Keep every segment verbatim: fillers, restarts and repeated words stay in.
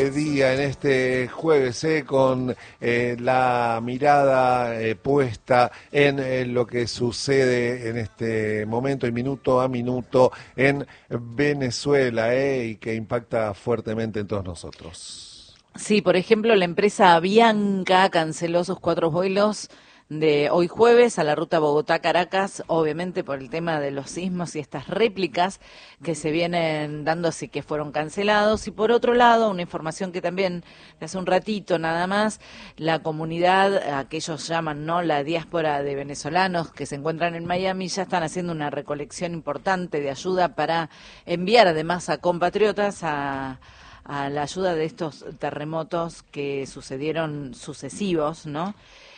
Día en este jueves eh, con eh, la mirada eh, puesta en eh, lo que sucede en este momento y minuto a minuto en Venezuela eh, y que impacta fuertemente en todos nosotros. Sí, por ejemplo, la empresa Avianca canceló sus cuatro vuelos de hoy jueves a la ruta Bogotá-Caracas, obviamente por el tema de los sismos y estas réplicas que se vienen dando, así que fueron cancelados. Y por otro lado, una información que también de hace un ratito nada más, la comunidad, a que ellos llaman, ¿no?, la diáspora de venezolanos que se encuentran en Miami, ya están haciendo una recolección importante de ayuda para enviar además a compatriotas a a la ayuda de estos terremotos que sucedieron sucesivos, ¿no?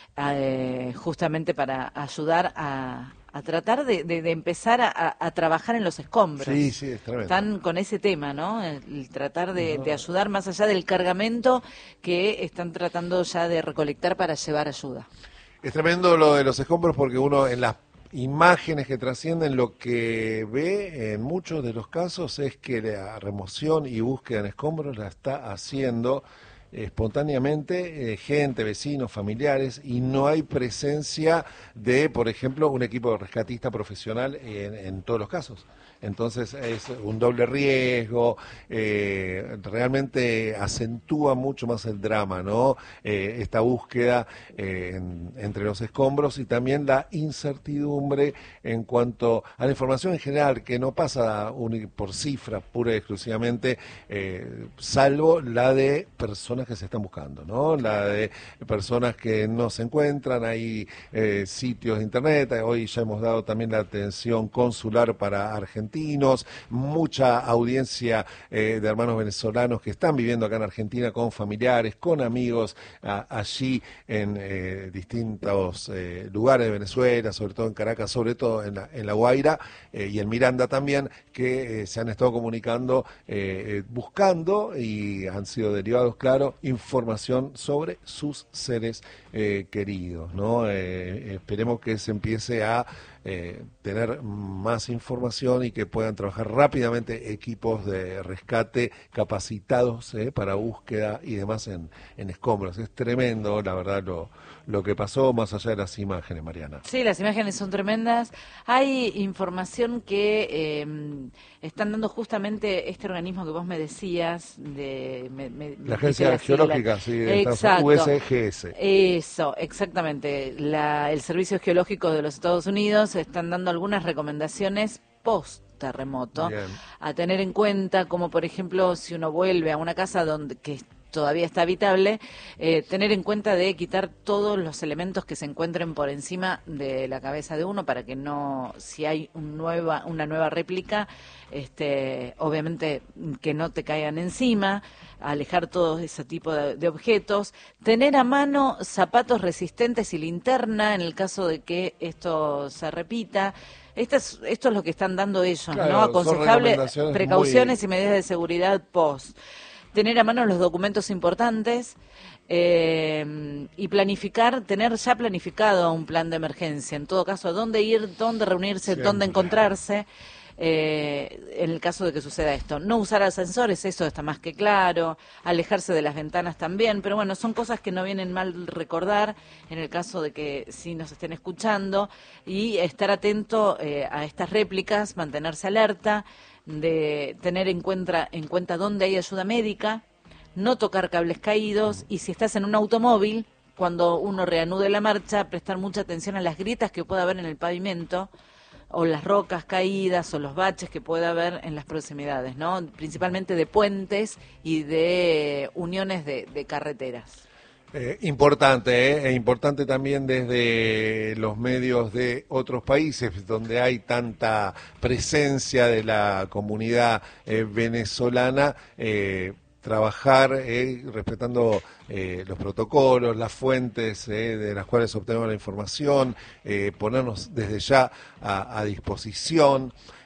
Eh, justamente para ayudar a, a tratar de, de, de empezar a, a trabajar en los escombros. Sí, sí, es tremendo. Están con ese tema, ¿no? El, el tratar de, de ayudar más allá del cargamento que están tratando ya de recolectar para llevar ayuda. Es tremendo lo de los escombros porque uno en las imágenes que trascienden lo que ve en muchos de los casos es que la remoción y búsqueda en escombros la está haciendo espontáneamente eh, gente, vecinos, familiares, y no hay presencia de, por ejemplo, un equipo rescatista profesional en, en todos los casos. Entonces es un doble riesgo, eh, realmente acentúa mucho más el drama, ¿no? Eh, esta búsqueda eh, en, entre los escombros y también la incertidumbre en cuanto a la información en general, que no pasa un, por cifras pura y exclusivamente, eh, salvo la de personas que se están buscando, ¿no? La de personas que no se encuentran, hay eh, sitios de internet, hoy ya hemos dado también la atención consular para Argentina, mucha audiencia eh, de hermanos venezolanos que están viviendo acá en Argentina con familiares, con amigos a, allí en eh, distintos eh, lugares de Venezuela, sobre todo en Caracas, sobre todo en la, en la Guaira eh, y en Miranda también, que eh, se han estado comunicando, eh, buscando y han sido derivados, claro, información sobre sus seres eh, queridos, ¿no? Eh, esperemos que se empiece a Eh, tener más información y que puedan trabajar rápidamente equipos de rescate capacitados eh, para búsqueda y demás en, en escombros. Es tremendo, la verdad, lo, lo que pasó más allá de las imágenes, Mariana. Sí, las imágenes son tremendas. Hay información que eh, están dando justamente este organismo que vos me decías, de me, me, la Agencia la Geológica, sí, exacto. U S G S. Eso, exactamente. La, el Servicio Geológico de los Estados Unidos están dando algunas recomendaciones post terremoto a tener en cuenta, como por ejemplo si uno vuelve a una casa donde que todavía está habitable, eh, tener en cuenta de quitar todos los elementos que se encuentren por encima de la cabeza de uno para que no, si hay un nueva, una nueva réplica, este, obviamente que no te caigan encima, alejar todo ese tipo de, de objetos, tener a mano zapatos resistentes y linterna en el caso de que esto se repita. Esto es, esto es lo que están dando ellos, claro, ¿no? Aconsejable precauciones muy... y medidas de seguridad post. Tener a mano los documentos importantes eh, y planificar, tener ya planificado un plan de emergencia. En todo caso, dónde ir, dónde reunirse, siempre, dónde encontrarse, eh, en el caso de que suceda esto. No usar ascensores, eso está más que claro, alejarse de las ventanas también, pero bueno, son cosas que no vienen mal recordar en el caso de que sí nos estén escuchando, y estar atento eh, a estas réplicas, mantenerse alerta, de tener en cuenta, en cuenta dónde hay ayuda médica, no tocar cables caídos, y si estás en un automóvil, cuando uno reanude la marcha, prestar mucha atención a las grietas que pueda haber en el pavimento, o las rocas caídas, o los baches que pueda haber en las proximidades, ¿no? Principalmente de puentes y de uniones de, de carreteras. Eh, importante, eh, e importante también desde los medios de otros países donde hay tanta presencia de la comunidad eh, venezolana, eh, trabajar eh, respetando eh, los protocolos, las fuentes eh, de las cuales obtenemos la información, eh, ponernos desde ya a, a disposición.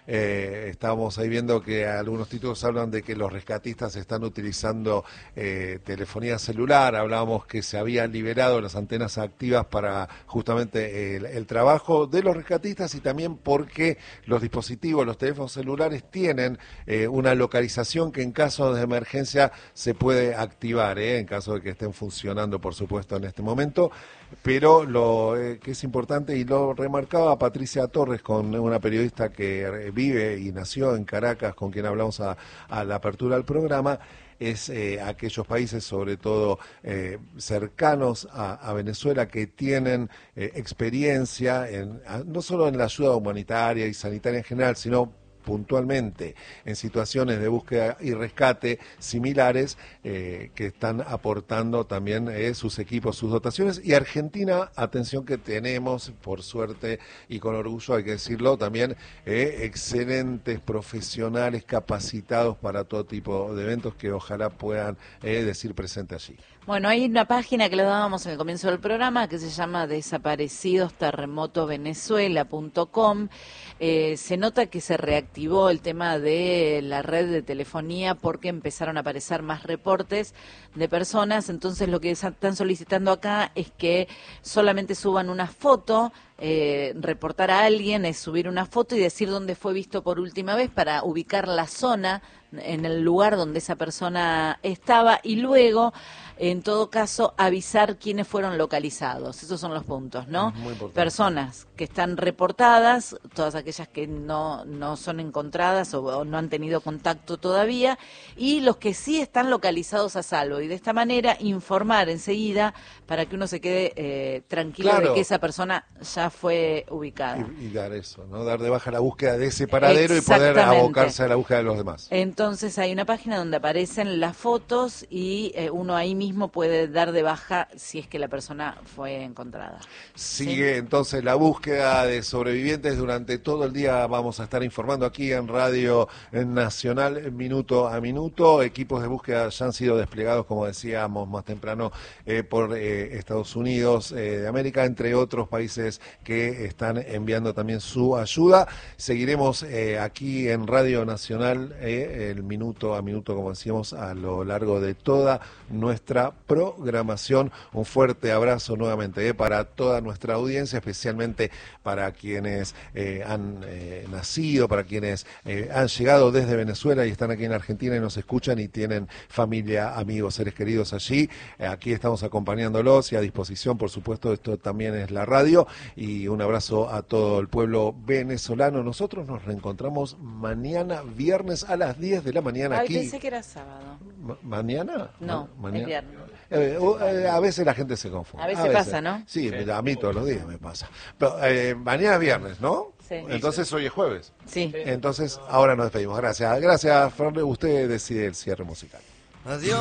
eh, estábamos ahí viendo que algunos títulos hablan de que los rescatistas están utilizando eh, telefonía celular, hablábamos que se habían liberado las antenas activas para justamente el, el trabajo de los rescatistas y también porque los dispositivos, los teléfonos celulares tienen eh, una localización que en caso de emergencia se puede activar, eh, en caso de que estén funcionando, por supuesto, en este momento. Pero lo eh, que es importante, y lo remarcaba Patricia Torres, con una periodista que vive y nació en Caracas, con quien hablamos a, a la apertura del programa, es eh, aquellos países, sobre todo eh, cercanos a, a Venezuela, que tienen eh, experiencia en, no solo en la ayuda humanitaria y sanitaria en general, sino puntualmente en situaciones de búsqueda y rescate similares, eh, que están aportando también eh, sus equipos, sus dotaciones. Y Argentina, atención, que tenemos, por suerte y con orgullo hay que decirlo, también eh, excelentes profesionales capacitados para todo tipo de eventos que ojalá puedan eh, decir presente allí. Bueno, hay una página que le dábamos en el comienzo del programa que se llama desaparecidos terremoto venezuela punto com. Eh, se nota que se reactivó el tema de la red de telefonía porque empezaron a aparecer más reportes de personas. Entonces lo que están solicitando acá es que solamente suban una foto. Eh, reportar a alguien es subir una foto y decir dónde fue visto por última vez para ubicar la zona en el lugar donde esa persona estaba y luego, en todo caso, avisar quiénes fueron localizados. Esos son los puntos, ¿no? Muy importante. Personas que están reportadas, todas aquellas que no, no son encontradas o, o no han tenido contacto todavía, y los que sí están localizados a salvo. Y de esta manera informar enseguida para que uno se quede eh, tranquilo Claro. de que esa persona ya fue ubicada. Y, y dar eso, ¿no? Dar de baja la búsqueda de ese paradero y poder abocarse a la búsqueda de los demás. Entonces hay una página donde aparecen las fotos y eh, uno ahí mismo puede dar de baja si es que la persona fue encontrada. Sigue ¿Sí? entonces la búsqueda de sobrevivientes durante todo el día. Vamos a estar informando aquí en Radio Nacional minuto a minuto. Equipos de búsqueda ya han sido desplegados, como decíamos más temprano, eh, por eh, Estados Unidos eh, de América, entre otros países que están enviando también su ayuda. Seguiremos eh, aquí en Radio Nacional eh, el minuto a minuto, como decíamos, a lo largo de toda nuestra programación. Un fuerte abrazo nuevamente eh, para toda nuestra audiencia, especialmente para quienes eh, han eh, nacido, para quienes eh, han llegado desde Venezuela y están aquí en Argentina y nos escuchan y tienen familia, amigos, seres queridos allí. Eh, aquí estamos acompañándolos y a disposición, por supuesto, esto también es la radio. Y un abrazo a todo el pueblo venezolano. Nosotros nos reencontramos mañana viernes a las diez de la mañana. Ay, aquí. pensé que era sábado. Ma ¿Mañana? No, Ma es viernes. Eh, eh, a veces la gente se confunde. A veces, a veces pasa, ¿no? Sí, sí, a mí todos los días me pasa. Pero eh, mañana es viernes, ¿no? Sí. Entonces hoy es jueves. Sí. Entonces ahora nos despedimos. Gracias. Gracias, Fernando. Usted decide el cierre musical. Adiós.